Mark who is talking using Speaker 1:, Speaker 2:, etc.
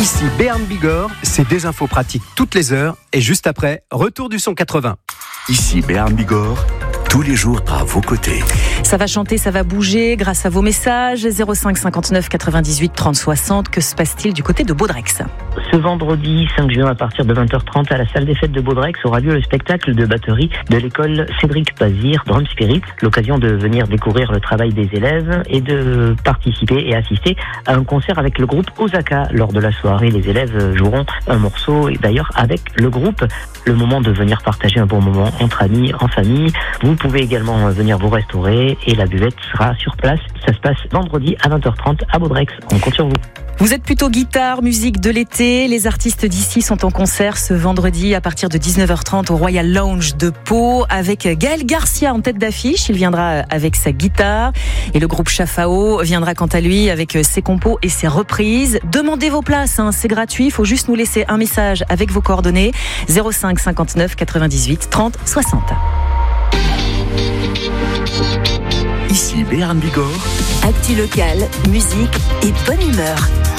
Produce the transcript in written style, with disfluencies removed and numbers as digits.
Speaker 1: Ici Béarn Bigorre, c'est des infos pratiques toutes les heures et juste après, retour du son 80.
Speaker 2: Ici Béarn Bigorre, tous les jours à vos côtés.
Speaker 3: Ça va chanter, ça va bouger grâce à vos messages. 05 59 98 30 60. Que se passe-t-il du côté de Baudrex ?
Speaker 4: Ce vendredi 5 juin à partir de 20h30 à la salle des fêtes de Baudrex aura lieu le spectacle de batterie de l'école Cédric Pazir Drum Spirit. L'occasion de venir découvrir le travail des élèves et de participer et assister à un concert avec le groupe Osaka. Lors de la soirée, les élèves joueront un morceau et d'ailleurs avec le groupe. Le moment de venir partager un bon moment entre amis, en famille. Vous pouvez également venir vous restaurer et la buvette sera sur place. Ça se passe vendredi à 20h30 à Baudrex. On compte sur vous.
Speaker 3: Vous êtes plutôt guitare, musique de l'été. Les artistes d'ici sont en concert ce vendredi à partir de 19h30 au Royal Lounge de Pau avec Gaël Garcia en tête d'affiche. Il viendra avec sa guitare et le groupe Chafao viendra quant à lui avec ses compos et ses reprises. Demandez vos places, c'est gratuit. Il faut juste nous laisser un message avec vos coordonnées. 05 59 98 30 60.
Speaker 2: Ici Béarn Bigorre.
Speaker 5: Actu local, musique et bonne humeur.